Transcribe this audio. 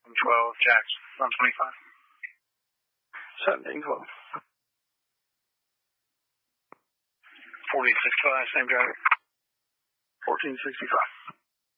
12 Jackson, 125. 1712. 4065, same driver. 1465.